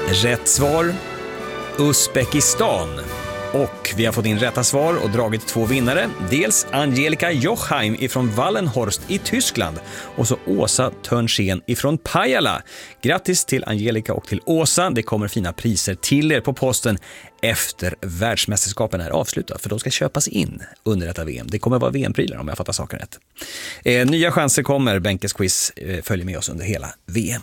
Rätt svar, Uzbekistan. Och vi har fått in rätta svar och dragit 2 vinnare. Dels Angelica Jochheim ifrån Wallenhorst i Tyskland och så Åsa Törnsén ifrån Pajala. Grattis till Angelica och till Åsa. Det kommer fina priser till er på posten efter världsmästerskapen är avslutat, för de ska köpas in under detta VM. Det kommer vara VM-prylar om jag fattar saken rätt. Nya chanser kommer. Bänkes quiz följer med oss under hela VM.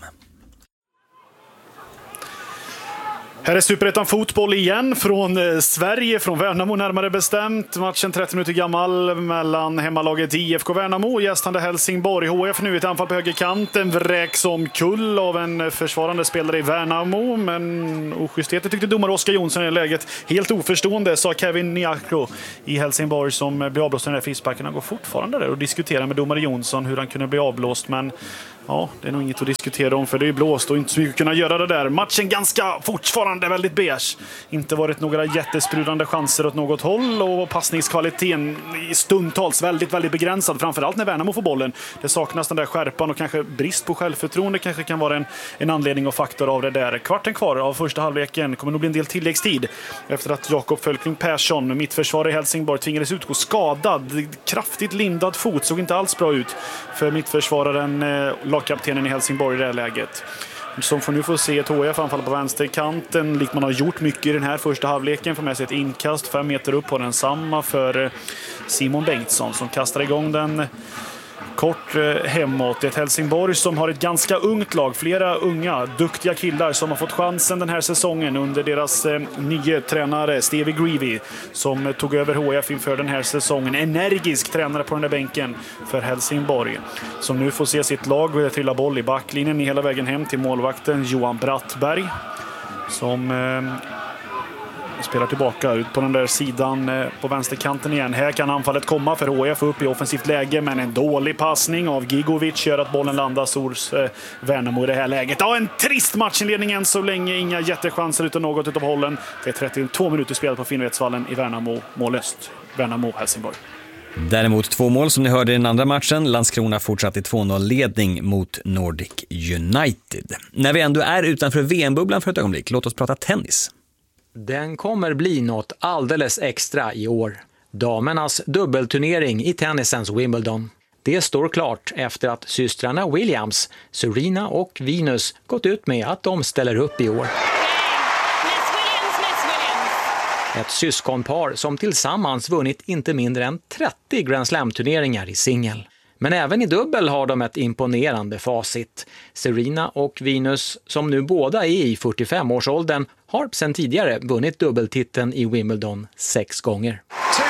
Här är Superettan fotboll igen från Sverige, från Värnamo närmare bestämt. Matchen 30 minuter gammal mellan hemmalaget IFK Värnamo och gästande Helsingborg. HF nu ett anfall på högerkanten, vräks omkull av en försvarande spelare i Värnamo. Men oschystheten tyckte domare Oskar Jonsson i läget. Helt oförstående, sa Kevin Niakro i Helsingborg som blev avblåst i den här frisparken. Han går fortfarande där och diskuterar med domare Jonsson hur han kunde bli avblåst, men ja, det är nog inget att diskutera om, för det är blåst och inte så mycket att kunna göra det där. Matchen ganska fortfarande väldigt beige. Inte varit några jättesprudande chanser åt något håll och passningskvaliteten i stundtals väldigt begränsad. Framförallt när Värnamo får bollen. Det saknas den där skärpan och kanske brist på självförtroende kanske kan vara en anledning och faktor av det där. Kvarten kvar av första halvleken. Kommer nog bli en del tilläggstid efter att Jakob Fölkling Persson, mittförsvarare i Helsingborg, tvingades utgå skadad. Kraftigt lindad fot, såg inte alls bra ut för mittförsvararen, lagkaptenen i Helsingborg i det här läget. Som får nu få se ett HF anfall på vänsterkanten, likt man har gjort mycket i den här första halvleken. Får med sig ett inkast 5 meter upp på den samma för Simon Bengtsson som kastar igång den kort hemåt. Ett Helsingborg som har ett ganska ungt lag. Flera unga, duktiga killar som har fått chansen den här säsongen under deras nya tränare Stevie Greavy som tog över HF inför den här säsongen. Energisk tränare på den där bänken för Helsingborg. Som nu får se sitt lag trilla boll i backlinjen i hela vägen hem till målvakten Johan Brattberg. Som spelar tillbaka ut på den där sidan på vänsterkanten igen. Här kan anfallet komma för HF upp i offensivt läge, men en dålig passning av Gigovic gör att bollen landas hos Värnamo i det här läget. Ja, en trist matchinledning än så länge. Inga jättechanser utan något utav hållen. Det är 32 minuter spel på Finnvedsvallen i Värnamo, målöst. Värnamo, Helsingborg. Däremot 2 mål som ni hörde i den andra matchen. Landskrona fortsatte i 2-0-ledning mot Nordic United. När vi ändå är utanför VM-bubblan för ett ögonblick, låt oss prata tennis. Den kommer bli något alldeles extra i år. Damernas dubbelturnering i tennisens Wimbledon. Det står klart efter att systrarna Williams, Serena och Venus gått ut med att de ställer upp i år. Ett syskonpar som tillsammans vunnit inte mindre än 30 Grand Slam-turneringar i singel. Men även i dubbel har de ett imponerande facit. Serena och Venus, som nu båda är i 45-årsåldern, har sedan tidigare vunnit dubbeltiteln i Wimbledon 6 gånger.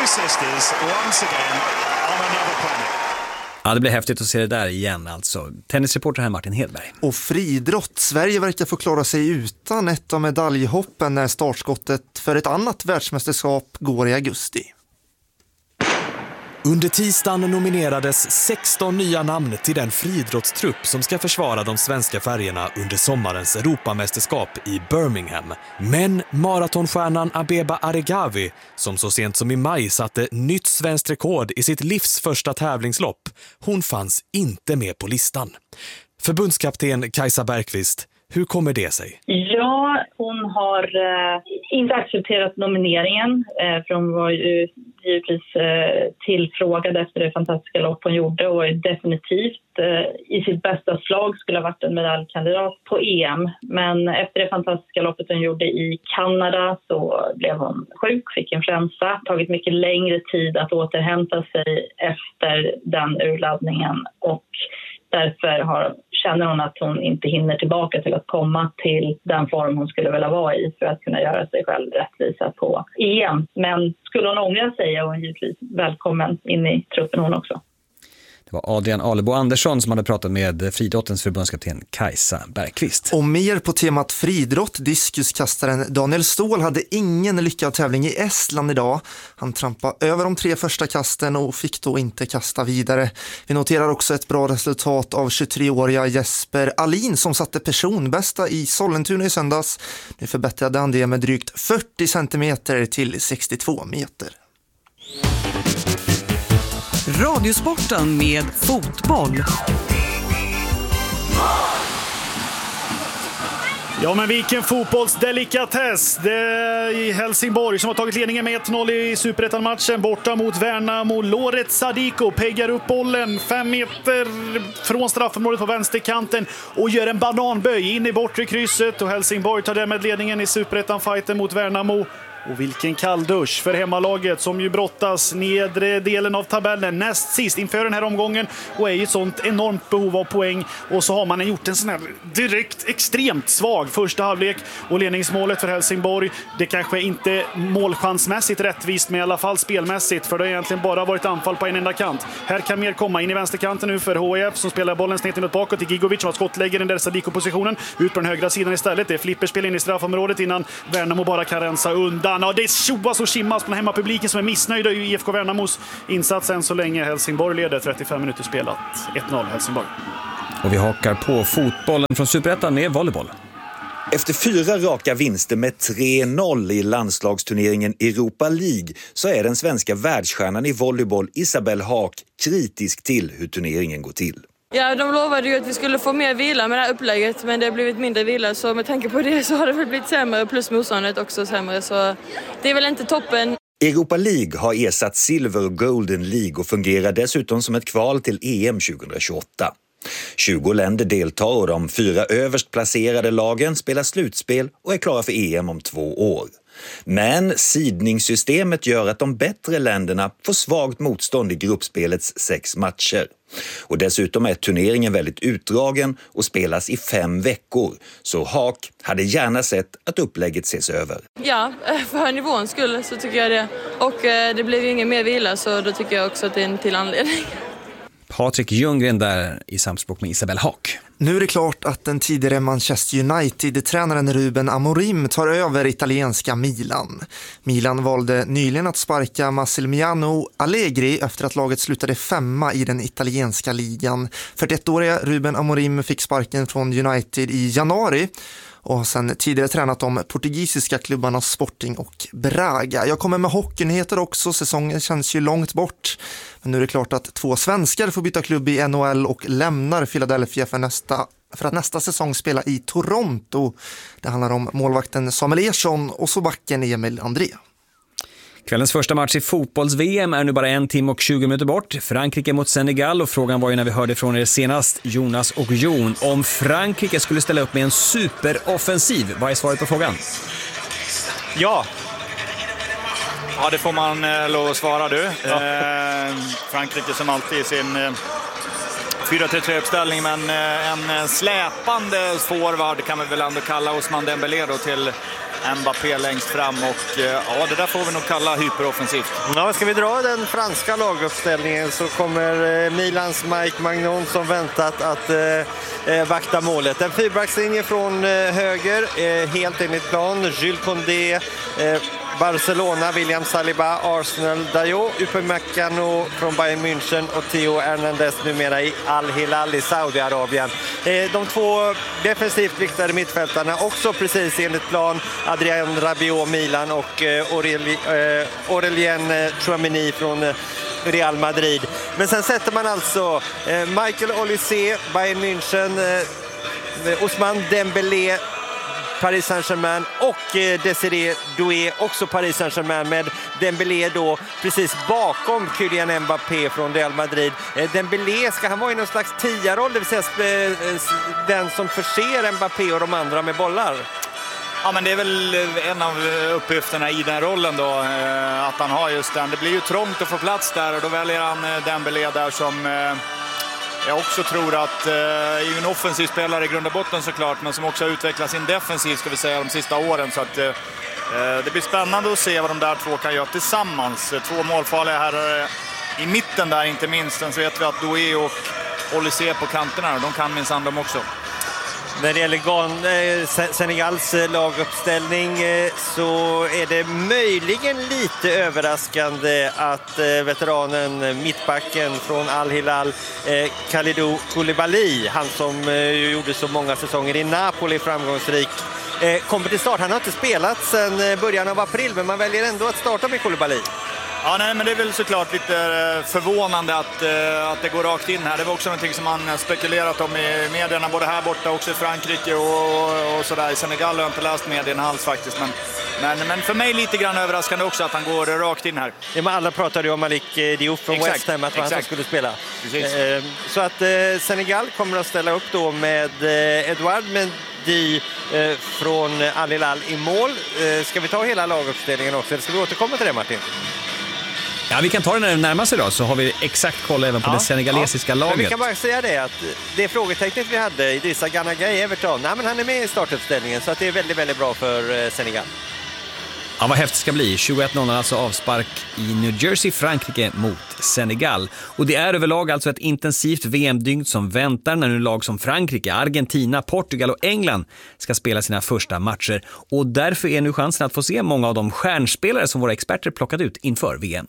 Ja, det blir häftigt att se det där igen alltså. Tennisreporter här Martin Hedberg. Och friidrott. Sverige verkar få klara sig utan ett av medaljhoppen när startskottet för ett annat världsmästerskap går i augusti. Under tisdagen nominerades 16 nya namn till den friidrottstrupp som ska försvara de svenska färgerna under sommarens Europamästerskap i Birmingham. Men maratonstjärnan Abeba Aregawi, som så sent som i maj satte nytt svenskt rekord i sitt livs första tävlingslopp, hon fanns inte med på listan. Förbundskapten Kajsa Bergqvist, hur kommer det sig? Ja, hon har inte accepterat nomineringen. För hon var ju givetvis tillfrågad efter det fantastiska lopp hon gjorde och definitivt i sitt bästa slag skulle ha varit en medaljkandidat på EM. Men efter det fantastiska loppet hon gjorde i Kanada så blev hon sjuk, fick influensa. Tagit mycket längre tid att återhämta sig efter den urladdningen och därför känner hon att hon inte hinner tillbaka till att komma till den form hon skulle vilja vara i för att kunna göra sig själv rättvisa på EM. Men skulle hon ångra sig är hon givetvis välkommen in i truppen hon också. Det var Adrian Alebo Andersson som hade pratat med friidrottens förbundskapten Kajsa Bergqvist. Och mer på temat friidrott, diskuskastaren Daniel Ståhl hade ingen lyckad tävling i Estland idag. Han trampade över de 3 första kasten och fick då inte kasta vidare. Vi noterar också ett bra resultat av 23-åriga Jesper Alin som satte personbästa i Sollentuna i söndags. Nu förbättrade han det med drygt 40 centimeter till 62 meter. Radiosporten med fotboll. Ja, men vilken fotbollsdelikatess. Det är i Helsingborg som har tagit ledningen med 1-0 i Superettan-matchen borta mot Värnamo. Loret Sadiko peggar upp bollen 5 meter från straffområdet på vänsterkanten och gör en bananböj in i bortre krysset. Och Helsingborg tar därmed ledningen i Superettan-fighten mot Värnamo. Och vilken kalldusch för hemmalaget som ju brottas nedre delen av tabellen näst sist inför den här omgången och är i ett sånt enormt behov av poäng. Och så har man gjort en sån här direkt extremt svag första halvlek och ledningsmålet för Helsingborg, det kanske inte målchansmässigt rättvist men i alla fall spelmässigt, för det har egentligen bara varit anfall på en enda kant. Här kan mer komma in i vänsterkanten nu för HIF som spelar bollen snett inåt bakåt till Gigovic som har skottlägger den där Sadiko-positionen ut på den högra sidan istället. Det är flipperspel in i straffområdet innan Värnamo bara kan rensa undan. Ja, det tjoas och skimmas på hemmapubliken som är missnöjda i IFK Värnamos insats än så länge. Helsingborg leder 35 minuter spelat. 1-0 Helsingborg. Och vi hakar på fotbollen från Superettan med volleyboll. Efter 4 raka vinster med 3-0 i landslagsturneringen Europa League så är den svenska världsstjärnan i volleyboll Isabelle Haak kritisk till hur turneringen går till. Ja, de lovade ju att vi skulle få mer vila med det här upplägget, men det har blivit mindre vila, så med tanke på det så har det väl blivit sämre, plus motståndet också sämre, så det är väl inte toppen. Europa League har ersatt Silver och Golden League och fungerar dessutom som ett kval till EM 2028. 20 länder deltar och de 4 överst placerade lagen spelar slutspel och är klara för EM om 2 år. Men sidningssystemet gör att de bättre länderna får svagt motstånd i gruppspelets 6 matcher. Och dessutom är turneringen väldigt utdragen och spelas i 5 veckor. Så Haak hade gärna sett att upplägget ses över. Ja, för nivåns skull så tycker jag det. Och det blev ju ingen mer vila, så då tycker jag också att det är en till anledning. Patrik Ljunggren där i samspråk med Isabelle Haak. Nu är det klart att den tidigare Manchester United-tränaren Ruben Amorim tar över italienska Milan. Milan valde nyligen att sparka Massimiliano Allegri efter att laget slutade 5:a i den italienska ligan. 41-åriga Ruben Amorim fick sparken från United i januari och har sedan tidigare tränat de portugisiska klubbarna Sporting och Braga. Jag kommer med hockeynyheter också, säsongen känns ju långt bort. Men nu är det klart att 2 svenskar får byta klubb i NHL och lämnar Philadelphia för att nästa säsong spela i Toronto. Det handlar om målvakten Samuel Ersson och så backen Emil André. Kvällens första match i fotbolls-VM är nu bara 1 timme och 20 minuter bort. Frankrike mot Senegal, och frågan var ju när vi hörde från er senast, Jonas och Jon, om Frankrike skulle ställa upp med en superoffensiv. Vad är svaret på frågan? Ja, det får man lov att svara du. Ja. Frankrike som alltid i sin 4-3-3-uppställning, men en släpande forward kan vi väl ändå kalla Ousmane Dembélé då till Mbappé längst fram, och ja, det där får vi nog kalla hyperoffensivt. Ja, ska vi dra den franska laguppställningen så kommer Milans Mike Magnon som väntat att vakta målet. En 4-backslinje från höger, helt enligt plan. Jules Condé, Barcelona, William Saliba, Arsenal, Dayot, Upamecano från Bayern München och Theo Hernandez numera i Al-Hilal i Saudiarabien. De 2 defensivt viktade mittfältarna också precis enligt plan. Adrien Rabiot, Milan, och Aurélien Tchouameni från Real Madrid. Men sen sätter man alltså Michael Olise, Bayern München, Ousmane Dembélé, Paris Saint-Germain, och Desiré Doué, också Paris Saint-Germain, med Dembélé då precis bakom Kylian Mbappé från Real Madrid. Dembélé, ska han vara i någon slags 10-roll, det vill säga den som förser Mbappé och de andra med bollar? Ja, men det är väl en av uppgifterna i den rollen då, att han har just den. Det blir ju trångt att få plats där, och då väljer han Dembélé där som jag också tror att är en offensiv spelare i grund och botten såklart, men som också har utvecklat sin defensiv, ska vi säga, de sista åren. Så att det blir spännande att se vad de där 2 kan göra tillsammans. 2 målfarliga här i mitten där inte minst. Sen så vet vi att Doué och Olise på kanterna, de kan minsann dem också. När det gäller Senegals laguppställning så är det möjligen lite överraskande att veteranen mittbacken från Al-Hilal, Kalidou Koulibaly, han som gjorde så många säsonger i Napoli framgångsrik, kommer till start. Han har inte spelat sedan början av april, men man väljer ändå att starta med Koulibaly. Ja, nej, men det är väl såklart lite förvånande att det går rakt in här. Det var också någonting som man spekulerat om i medierna, både här borta och också i Frankrike och sådär. I Senegal har jag inte läst medierna alls faktiskt. Men för mig lite grann överraskande också att han går rakt in här. Ja, men alla pratade ju om Malik Diouf från West Ham, att han skulle spela. Så att Senegal kommer att ställa upp då med Edouard Mendy från Al Hilal i mål. Ska vi ta hela laguppställningen också, eller ska vi återkomma till det, Martin? Ja, vi kan ta det när det närmar sig då, så har vi exakt koll även på det senegalesiska laget. Men vi kan bara säga det, att det frågetecknet vi hade, Idrissa Gana Gueye i Everton, men han är med i startuppställningen, så att det är väldigt, väldigt bra för Senegal. Ja, vad häftigt ska bli. 21-0 alltså avspark i New Jersey, Frankrike mot Senegal. Och det är överlag alltså ett intensivt VM-dygn som väntar när nu lag som Frankrike, Argentina, Portugal och England ska spela sina första matcher. Och därför är nu chansen att få se många av de stjärnspelare som våra experter plockat ut inför VM.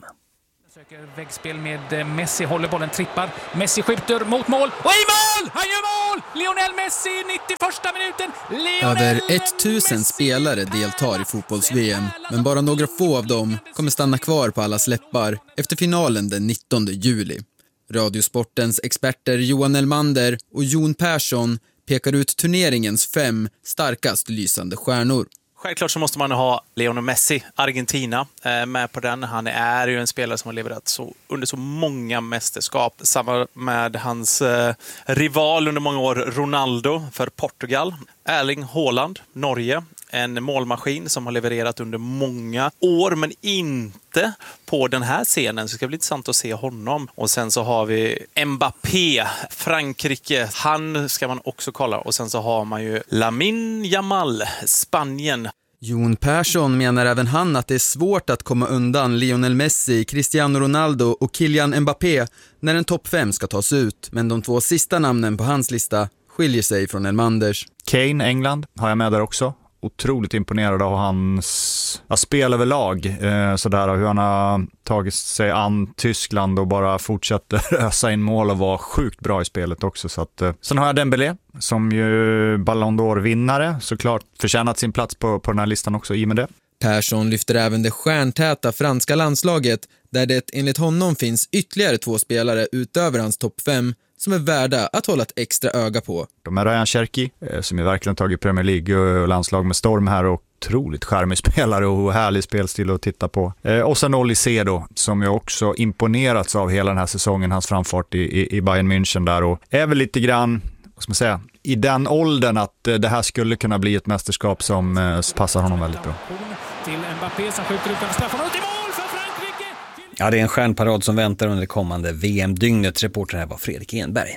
Väggspel med Messi, håller bollen, trippar. Messi skjuter mot mål. Och i mål! Han gör mål! Lionel Messi, 91:a minuten. Över 1000 spelare deltar i fotbolls-VM, men bara några få av dem kommer stanna kvar på allas läppar efter finalen den 19 juli. Radiosportens experter Johan Elmander och Jon Persson pekar ut turneringens 5 starkast lysande stjärnor. Självklart så måste man ha Lionel Messi, Argentina, med på den. Han är ju en spelare som har levererat under så många mästerskap. Samma med hans rival under många år, Ronaldo för Portugal. Erling Haaland, Norge. En målmaskin som har levererat under många år, men inte på den här scenen. Så det ska bli intressant att se honom. Och sen så har vi Mbappé, Frankrike. Han ska man också kolla. Och sen så har man ju Lamine Yamal, Spanien. Jon Persson menar även han att det är svårt att komma undan Lionel Messi, Cristiano Ronaldo och Kylian Mbappé när en topp 5 ska tas ut. Men de 2 sista namnen på hans lista skiljer sig från Elmanders. Kane, England, har jag med där också. Otroligt imponerad av hans spel överlag. Sådär, hur han har tagit sig an Tyskland och bara fortsätter ösa in mål och vara sjukt bra i spelet också. Så att, sen har jag Dembélé som ju Ballon d'Or-vinnare. Såklart förtjänat sin plats på den här listan också i med det. Persson lyfter även det stjärntäta franska landslaget där det enligt honom finns ytterligare 2 spelare utöver hans topp 5 som är värda att hålla ett extra öga på. De är Ryan Cherki som är verkligen tagit Premier League och landslag med storm här, och otroligt charmig spelare och härlig spelstil att titta på. Och sen Olise då, som jag också imponerats av hela den här säsongen, hans framfart i Bayern München där, och är väl lite grann, vad ska man säga, i den åldern att det här skulle kunna bli ett mästerskap som passar honom väldigt bra. Till Mbappé som skjuter ut en straff och ut i mål för Frankrike! Ja, det är en stjärnparad som väntar under det kommande VM-dygnet. Reporter här var Fredrik Enberg.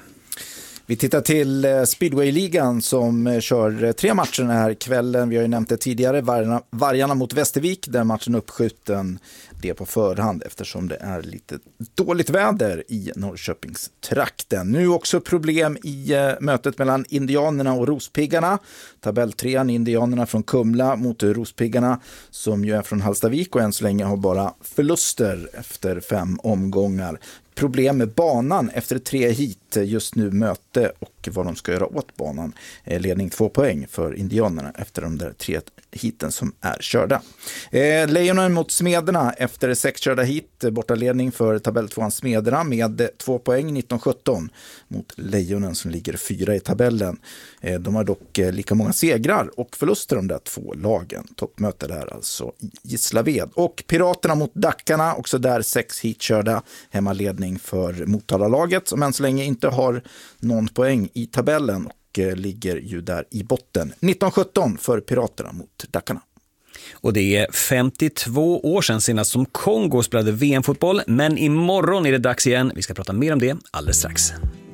Vi tittar till Speedway-ligan som kör 3 matcher den här kvällen. Vi har ju nämnt det tidigare, Vargarna mot Västervik, där matchen uppskjuten det på förhand eftersom det är lite dåligt väder i Norrköpingstrakten. Nu också problem i mötet mellan Indianerna och Rospiggarna. Tabelltrean Indianerna från Kumla mot Rospiggarna som ju är från Hallstavik och än så länge har bara förluster efter 5 omgångar. Problem med banan efter 3 hit, just nu möte och vad de ska göra åt banan. Ledning 2 poäng för Indianerna efter de där 3 hiten som är körda. Lejonen mot Smederna efter 6 körda hit, bortaledning för tabell 2 Smederna med 2 poäng 19-17 mot Lejonen som ligger 4 i tabellen. De har dock lika många segrar och förluster de där 2 lagen. Toppmöte där alltså i Gislaved. Och Piraterna mot Dackarna, också där 6 hit körda, hemmaledning för Motala-laget som än så länge inte har någon poäng i tabellen och ligger ju där i botten. 19-17 för Piraterna mot Dackarna. Och det är 52 år sedan senast som Kongo spelade VM-fotboll, men imorgon är det dags igen. Vi ska prata mer om det alldeles strax.